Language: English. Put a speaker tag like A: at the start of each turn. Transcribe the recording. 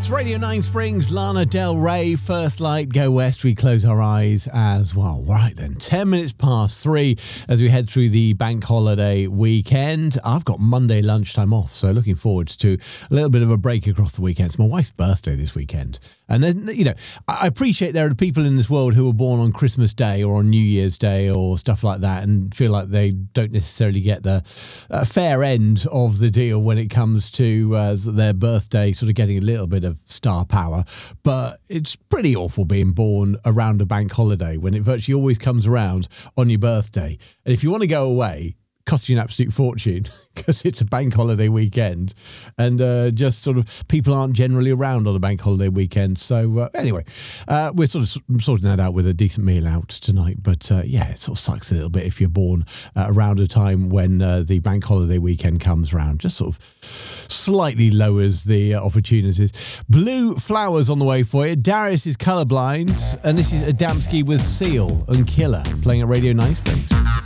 A: It's Radio 9 Springs, Lana Del Rey, First Light, Go West. We close our eyes as well. Right then, 10 minutes past 3 as we head through the bank holiday weekend. I've got Monday lunchtime off, so looking forward to a little bit of a break across the weekend. It's my wife's birthday this weekend. And then, you know, I appreciate there are people in this world who were born on Christmas Day or on New Year's Day or stuff like that and feel like they don't necessarily get the fair end of the deal when it comes to their birthday sort of getting a little bit of star power. But it's pretty awful being born around a bank holiday when it virtually always comes around on your birthday. And if you want to go away, costs you an absolute fortune because it's a bank holiday weekend and just sort of people aren't generally around on a bank holiday weekend. So anyway, we're sort of sorting that out with a decent meal out tonight. But yeah, it sort of sucks a little bit if you're born around a time when the bank holiday weekend comes around. Just sort of slightly lowers the opportunities. Blue Flowers on the way for you. Darius is colourblind and this is Adamski with Seal and Killer playing at Radio 9 Springs.